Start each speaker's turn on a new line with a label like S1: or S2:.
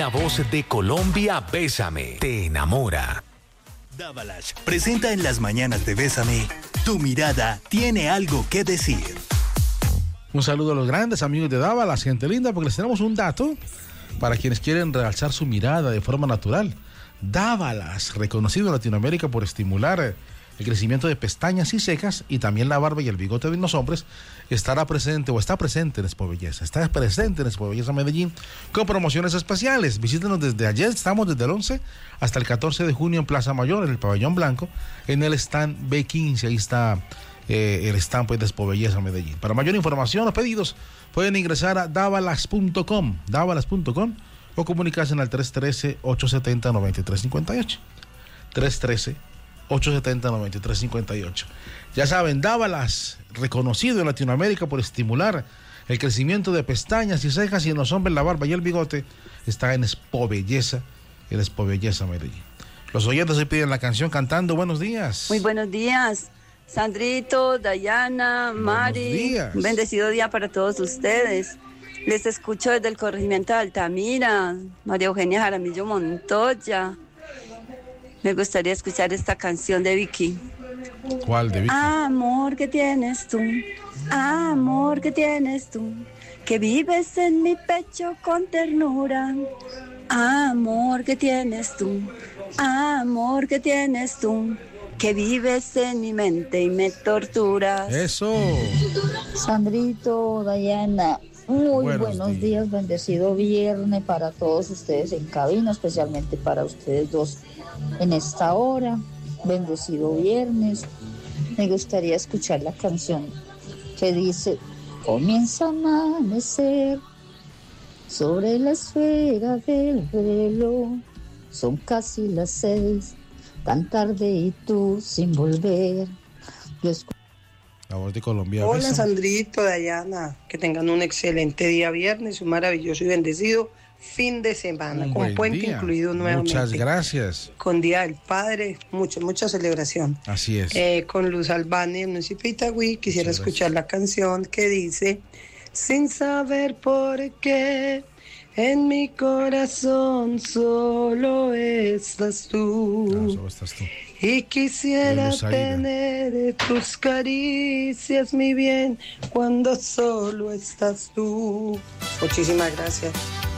S1: La voz de Colombia, Bésame, te enamora.
S2: Dávalas presenta en las mañanas de Bésame, tu mirada tiene algo que decir.
S3: Un saludo a los grandes amigos de Dávalas, gente linda, porque les tenemos un dato para quienes quieren realzar su mirada de forma natural. Dávalas, reconocido en Latinoamérica por estimular el crecimiento de pestañas y cejas y también la barba y el bigote de los hombres, está presente en Expo Belleza. Está presente en Expo Belleza Medellín con promociones especiales. Visítenos desde ayer, estamos desde el 11 hasta el 14 de junio en Plaza Mayor, en el Pabellón Blanco, en el stand B15. Ahí está el stand pues, de Expo Belleza Medellín. Para mayor información o pedidos, pueden ingresar a davalas.com o comunicarse al 313-870-9358. 313-870-9358. Ya saben, Dávalas, reconocido en Latinoamérica por estimular el crecimiento de pestañas y cejas y en los hombres la barba y el bigote, está en Expo Belleza, Medellín. Los oyentes se piden la canción cantando Buenos días.
S4: Muy buenos días, Sandrito, Dayana, Mari. Un bendecido día para todos ustedes. Les escucho desde el corregimiento de Altamira, María Eugenia Jaramillo Montoya. Me gustaría escuchar esta canción de Vicky.
S3: ¿Cuál de Vicky?
S4: Amor que tienes tú, que vives en mi pecho con ternura. Amor que tienes tú, que vives en mi mente y me torturas.
S3: Eso.
S5: Sandrito, Dayana, muy buenos días, bendecido viernes para todos ustedes en cabina, especialmente para ustedes dos en esta hora, bendecido viernes. Me gustaría escuchar la canción que dice: comienza a amanecer sobre la esfera del reloj, son casi las 6, tan tarde y tú sin volver.
S3: La voz de Colombia.
S6: Hola Sandrito, Dayana, que tengan un excelente día viernes, un maravilloso y bendecido fin de semana, con puente incluido nuevamente.
S3: Muchas gracias.
S6: Con Día del Padre, mucha celebración.
S3: Así es.
S6: Con Luz Albani, el municipio de Itagüí, quisiera escuchar la canción que dice: sin saber por qué, en mi corazón solo estás tú.
S3: Solo estás tú.
S6: Y quisiera tener tus caricias, mi bien, cuando solo estás tú. Muchísimas gracias.